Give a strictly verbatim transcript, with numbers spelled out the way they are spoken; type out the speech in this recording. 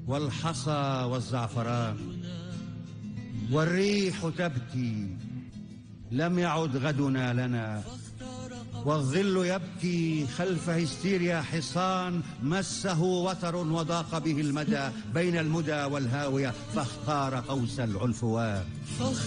والحصى والزعفران، والريح تبكي لم يعد غدنا لنا، والظل يبكي خلف هستيريا حصان مسه وتر وضاق به المدى بين المدى والهاوية، فاختار قوس العنفوان.